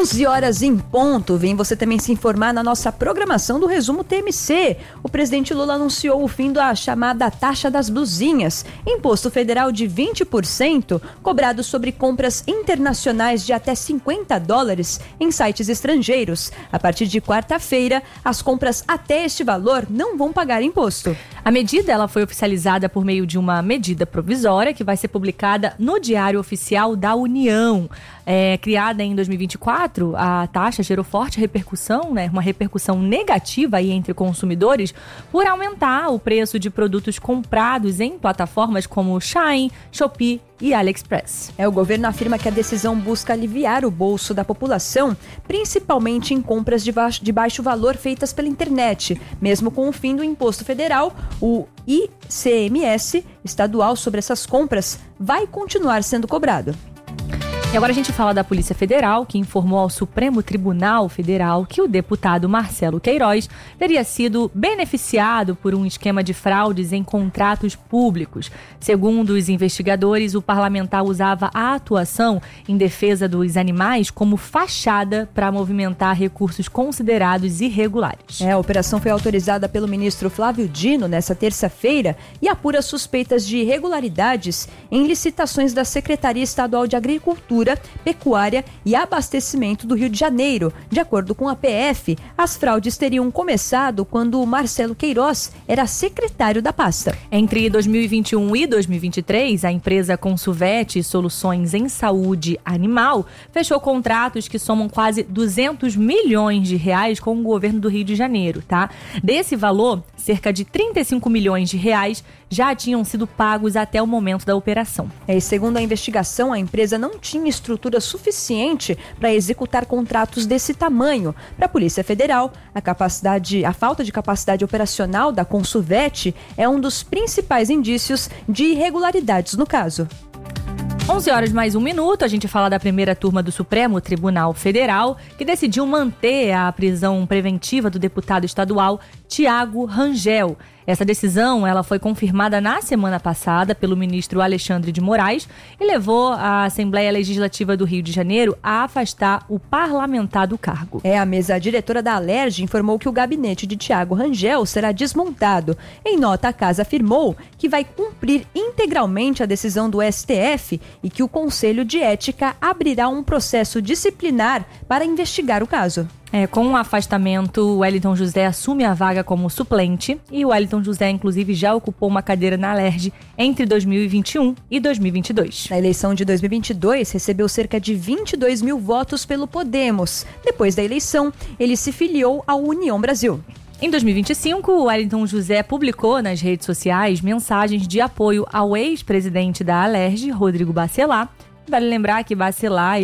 11 horas em ponto. Vem você também se informar na nossa programação do Resumo TMC. O presidente Lula anunciou o fim da chamada taxa das blusinhas, imposto federal de 20% cobrado sobre compras internacionais de até $50 em sites estrangeiros. A partir de quarta-feira, as compras até este valor não vão pagar imposto. A medida ela foi oficializada por meio de uma medida provisória que vai ser publicada no Diário Oficial da União. Criada em 2024, a taxa gerou forte repercussão, uma repercussão negativa aí entre consumidores por aumentar o preço de produtos comprados em plataformas como Shein, Shopee e AliExpress. O governo afirma que a decisão busca aliviar o bolso da população, principalmente em compras de baixo valor feitas pela internet. Mesmo com o fim do imposto federal, o ICMS estadual sobre essas compras vai continuar sendo cobrado. E agora a gente fala da Polícia Federal, que informou ao Supremo Tribunal Federal que o deputado Marcelo Queiroz teria sido beneficiado por um esquema de fraudes em contratos públicos. Segundo os investigadores, o parlamentar usava a atuação em defesa dos animais como fachada para movimentar recursos considerados irregulares. A operação foi autorizada pelo ministro Flávio Dino nesta terça-feira e apura suspeitas de irregularidades em licitações da Secretaria Estadual de Agricultura, Pecuária e Abastecimento do Rio de Janeiro. De acordo com a PF, as fraudes teriam começado quando o Marcelo Queiroz era secretário da pasta. Entre 2021 e 2023, a empresa Consuvete Soluções em Saúde Animal fechou contratos que somam quase R$200 milhões com o governo do Rio de Janeiro, tá? Desse valor, cerca de R$35 milhões já tinham sido pagos até o momento da operação. E segundo a investigação, a empresa não tinha estrutura suficiente para executar contratos desse tamanho. Para a Polícia Federal, a falta de capacidade operacional da Consuvete é um dos principais indícios de irregularidades no caso. 11 horas mais 1 minuto, a gente fala da primeira turma do Supremo Tribunal Federal, que decidiu manter a prisão preventiva do deputado estadual Tiago Rangel. Essa decisão ela foi confirmada na semana passada pelo ministro Alexandre de Moraes e levou a Assembleia Legislativa do Rio de Janeiro a afastar o parlamentar do cargo. A mesa diretora da Alerj informou que o gabinete de Tiago Rangel será desmontado. Em nota, a casa afirmou que vai cumprir integralmente a decisão do STF e que o Conselho de Ética abrirá um processo disciplinar para investigar o caso. Com o afastamento, o Wellington José assume a vaga como suplente e o Wellington José, inclusive, já ocupou uma cadeira na Alerj entre 2021 e 2022. Na eleição de 2022, recebeu cerca de 22 mil votos pelo Podemos. Depois da eleição, ele se filiou à União Brasil. Em 2025, o Wellington José publicou nas redes sociais mensagens de apoio ao ex-presidente da Alerj, Rodrigo Bacelar. Vale lembrar que Bacelar